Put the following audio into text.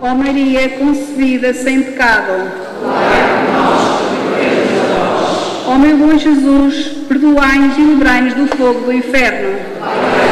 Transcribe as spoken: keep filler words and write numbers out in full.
Ó Maria concebida sem pecado, ó meu bom Jesus, perdoai-nos e livrai-nos do fogo do inferno.